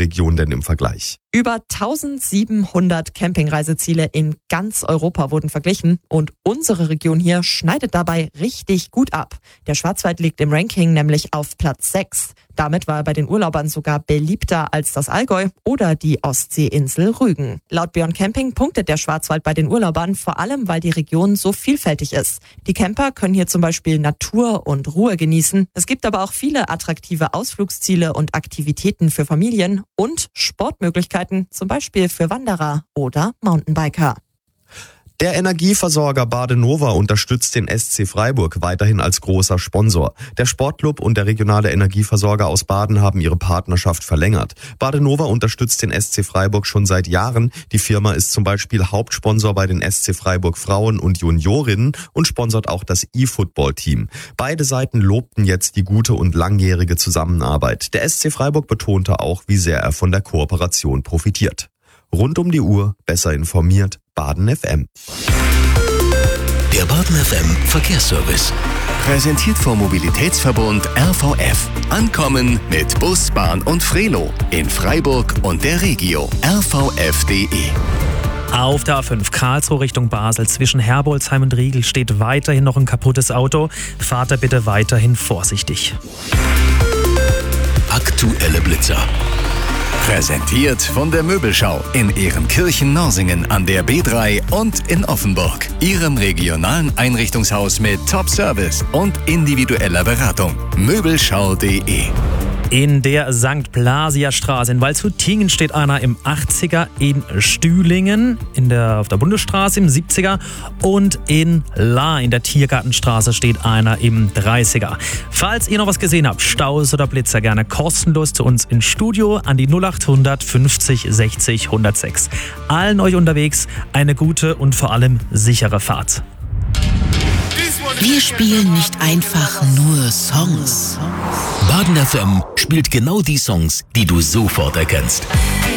Region denn im Vergleich? Über 1700 Campingreiseziele in ganz Europa wurden verglichen und unsere Region hier schneidet dabei richtig gut ab. Der Schwarzwald liegt im Ranking nämlich auf Platz 6. Damit war er bei den Urlaubern sogar beliebter als das Allgäu oder die Ostseeinsel Rügen. Laut Beyond Camping punktet der Schwarzwald bei den Urlaubern vor allem, weil die Region so vielfältig ist. Die Camper können hier zum Beispiel Natur und Ruhe genießen. Es gibt aber auch viele attraktive Ausflugsziele und Aktivitäten für Familien und Sportmöglichkeiten, zum Beispiel für Wanderer oder Mountainbiker. Der Energieversorger Badenova unterstützt den SC Freiburg weiterhin als großer Sponsor. Der Sportclub und der regionale Energieversorger aus Baden haben ihre Partnerschaft verlängert. Badenova unterstützt den SC Freiburg schon seit Jahren. Die Firma ist zum Beispiel Hauptsponsor bei den SC Freiburg Frauen und Juniorinnen und sponsert auch das E-Football-Team. Beide Seiten lobten jetzt die gute und langjährige Zusammenarbeit. Der SC Freiburg betonte auch, wie sehr er von der Kooperation profitiert. Rund um die Uhr, besser informiert, Baden FM. Der Baden FM Verkehrsservice. Präsentiert vom Mobilitätsverbund RVF. Ankommen mit Bus, Bahn und Frelo in Freiburg und der Regio. rvf.de. Auf der A5 Karlsruhe Richtung Basel zwischen Herbolzheim und Riegel steht weiterhin noch ein kaputtes Auto. Fahrt da bitte weiterhin vorsichtig. Aktuelle Blitzer. Präsentiert von der Möbelschau in Ehrenkirchen-Norsingen an der B3 und in Offenburg. Ihrem regionalen Einrichtungshaus mit Top-Service und individueller Beratung. Möbelschau.de. In der St. Blasia Straße in Waldshut-Tiengen steht einer im 80er, in Stühlingen auf der Bundesstraße im 70er und in Lahr in der Tiergartenstraße steht einer im 30er. Falls ihr noch was gesehen habt, Staus oder Blitzer, gerne kostenlos zu uns ins Studio an die 0800 50 60 106. Allen euch unterwegs eine gute und vor allem sichere Fahrt. Wir spielen nicht einfach nur Songs. Baden FM spielt genau die Songs, die du sofort erkennst.